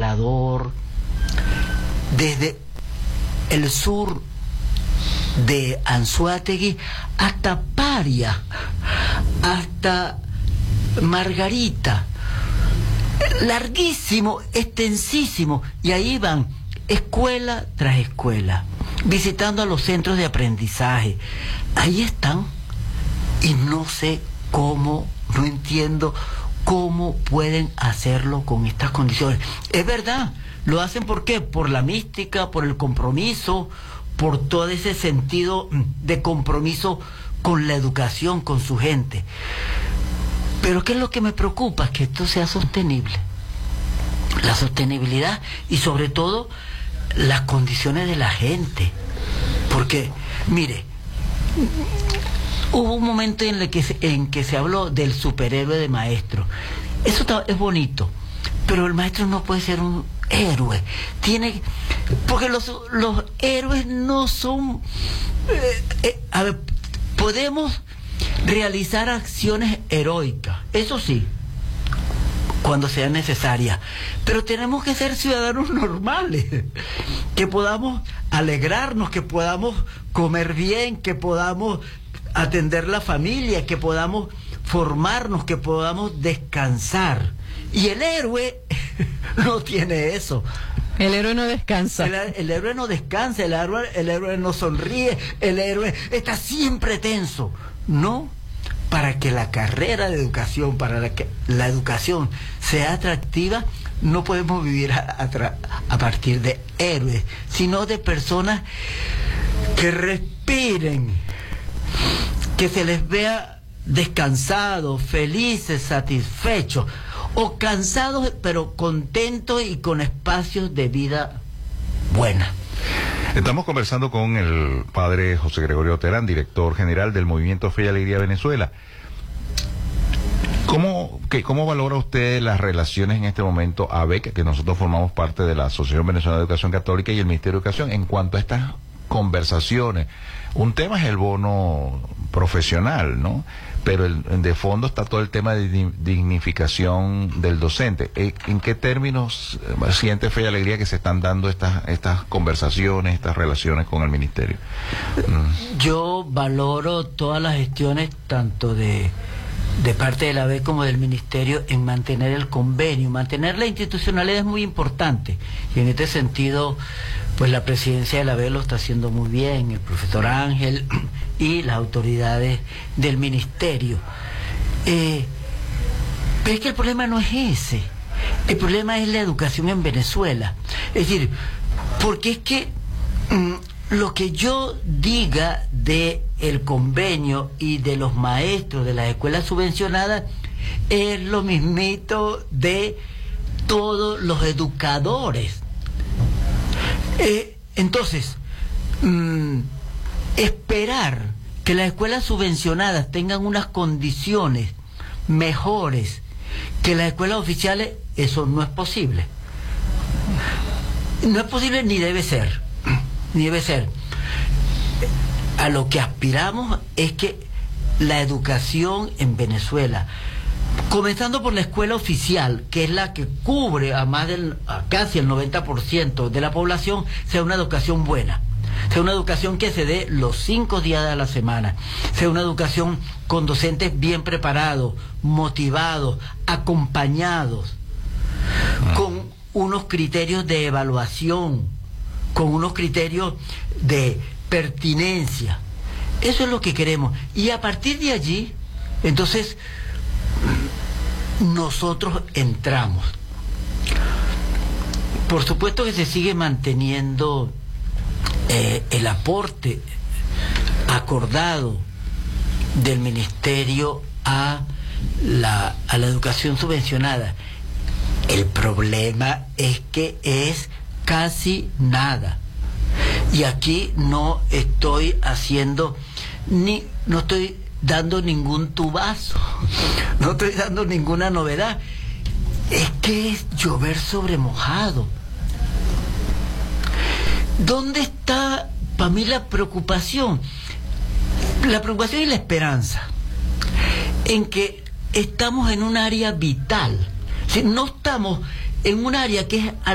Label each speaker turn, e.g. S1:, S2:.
S1: Salador, desde el sur de Anzoátegui hasta Paria, hasta Margarita, larguísimo, extensísimo, y ahí van escuela tras escuela, visitando a los centros de aprendizaje. Ahí están, y no sé cómo, no entiendo cómo pueden hacerlo con estas condiciones. Es verdad, lo hacen ¿por qué? Por la mística, por el compromiso, por todo ese sentido de compromiso con la educación, con su gente. Pero ¿qué es lo que me preocupa? Que esto sea sostenible. La sostenibilidad y sobre todo las condiciones de la gente. Porque, mire, hubo un momento en que se habló del superhéroe de maestro. Eso es bonito, pero el maestro no puede ser un héroe. Porque los héroes no son... a ver, podemos realizar acciones heroicas, eso sí, cuando sea necesaria, pero tenemos que ser ciudadanos normales, que podamos alegrarnos, que podamos comer bien, que podamos atender la familia, que podamos formarnos, que podamos descansar. Y el héroe no tiene eso.
S2: El héroe no descansa.
S1: El héroe no descansa, el héroe no sonríe, el héroe está siempre tenso. No, para que la carrera de educación, para que la educación sea atractiva, no podemos vivir a partir de héroes, sino de personas que respiren, que se les vea descansados, felices, satisfechos, o cansados pero contentos y con espacios de vida buena.
S3: Estamos conversando con el padre José Gregorio Terán, director general del Movimiento Fe y Alegría Venezuela. ¿Cómo valora usted las relaciones en este momento ABEC, que nosotros formamos parte de la Asociación Venezolana de Educación Católica, y el Ministerio de Educación en cuanto a estas conversaciones? Un tema es el bono profesional, ¿no? Pero de fondo está todo el tema de dignificación del docente. ¿En qué términos siente Fe y Alegría que se están dando estas conversaciones, estas relaciones con el ministerio?
S1: Yo valoro todas las gestiones, tanto de parte de la ABEC como del ministerio, en mantener el convenio. Mantener la institucionalidad es muy importante, y en este sentido pues la presidencia de la ABEC lo está haciendo muy bien, el profesor Ángel y las autoridades del ministerio. Pero es que el problema no es ese, el problema es la educación en Venezuela. Es decir, porque es que lo que yo diga de el convenio y de los maestros de las escuelas subvencionadas es lo mismito de todos los educadores. Entonces, esperar que las escuelas subvencionadas tengan unas condiciones mejores que las escuelas oficiales, eso no es posible. No es posible ni debe ser. Ni debe ser. A lo que aspiramos es que la educación en Venezuela, comenzando por la escuela oficial, que es la que cubre a casi el 90% de la población, sea una educación buena, sea una educación que se dé los 5 días de la semana, sea una educación con docentes bien preparados, motivados, acompañados, con unos criterios de evaluación, con unos criterios de pertinencia. Eso es lo que queremos. Y a partir de allí, entonces, nosotros entramos. Por supuesto que se sigue manteniendo el aporte acordado del ministerio a la educación subvencionada. El problema es que es casi nada. Y aquí no estoy no estoy dando ningún tubazo, no estoy dando ninguna novedad. Es que es llover sobre mojado. ¿Dónde está, para mí, la preocupación? La preocupación y la esperanza en que estamos en un área vital. O sea, no estamos en un área que es